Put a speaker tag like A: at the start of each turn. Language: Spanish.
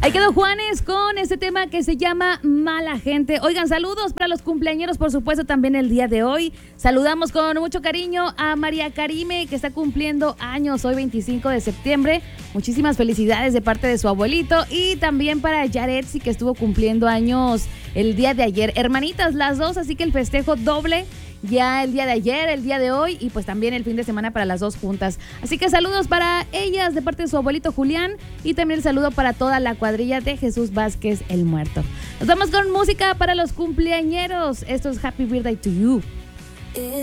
A: Ahí quedó Juanes con este tema que se llama Mala Gente. Oigan, saludos para los cumpleañeros, por supuesto, también el día de hoy. Saludamos con mucho cariño a María Karime, que está cumpliendo años hoy 25 de septiembre. Muchísimas felicidades de parte de su abuelito. Y también para Yaretsi, que estuvo cumpliendo años el día de ayer. Hermanitas las dos, así que el festejo doble. Ya el día de ayer, el día de hoy y pues también el fin de semana para las dos juntas. Así que saludos para ellas de parte de su abuelito Julián y también el saludo para toda la cuadrilla de Jesús Vázquez el Muerto. Nos vamos con música para los cumpleañeros. Esto es Happy Birthday to You.